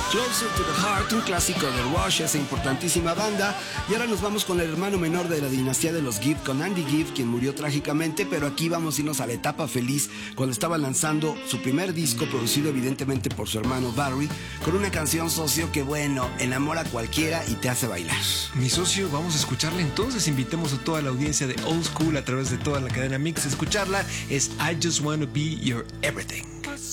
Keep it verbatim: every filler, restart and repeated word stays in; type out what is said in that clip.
Closer to the Heart, un clásico de Rush, esa importantísima banda. Y ahora nos vamos con el hermano menor de la dinastía de los Gibb, con Andy Gibb, quien murió trágicamente, pero aquí vamos a irnos a la etapa feliz, cuando estaba lanzando su primer disco, producido evidentemente por su hermano Barry, con una canción, socio, que bueno, enamora a cualquiera y te hace bailar. Mi socio, vamos a escucharla entonces. Invitemos a toda la audiencia de Old School a través de toda la cadena Mix a escucharla. Es I Just Wanna Be Your Everything.